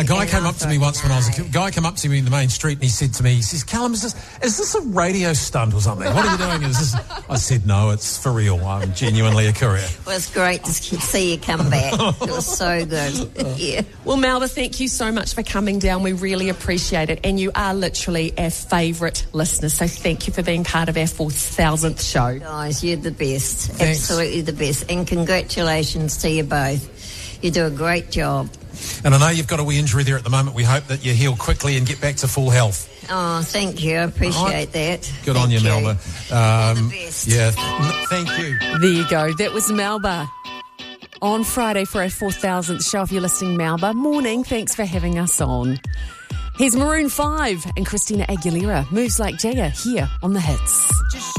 guy came up to me once when I was a kid. A guy came up to me in the main street and he said to me, he says, Callum, is this a radio stunt or something? What are you doing? I said, no, it's for real. I'm genuinely a courier. Well, it's great to see you come back. It was so good. Yeah. Well, Melba, thank you so much for coming down. We really appreciate it. And you are literally our favourite listener. So thank you for being part of our 4,000th show. Guys, you're the best. Thanks. Absolutely the best. And congratulations to you both. You do a great job. And I know you've got a wee injury there at the moment. We hope that you heal quickly and get back to full health. Oh, thank you. I appreciate that. Good on you, Melba. All the best. Yeah, thank you. There you go. That was Melba. On Friday for our 4,000th show. If you're listening, Melba, morning. Thanks for having us on. Here's Maroon 5 and Christina Aguilera. Moves Like Jagger here on The Hits.